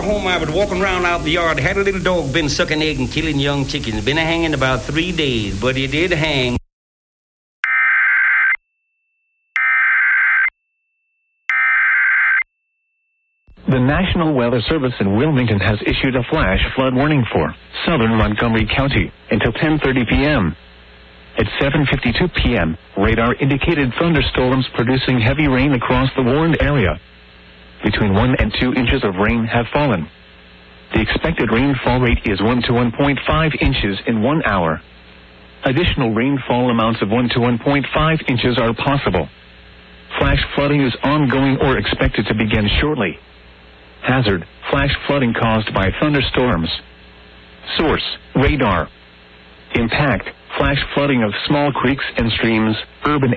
of home, I was walking around out in the yard. Had a little dog been sucking egg and killing young chickens. Been hanging about 3 days, but he did hang. The National Weather Service in Wilmington has issued a flash flood warning for southern Montgomery County until 10:30 p.m. At 7:52 p.m., radar indicated thunderstorms producing heavy rain across the warned area. Between 1 and 2 inches of rain have fallen. The expected rainfall rate is 1 to 1.5 inches in 1 hour. Additional rainfall amounts of 1 to 1.5 inches are possible. Flash flooding is ongoing or expected to begin shortly. Hazard, flash flooding caused by thunderstorms. Source, radar. Impact, flash flooding of small creeks and streams, urban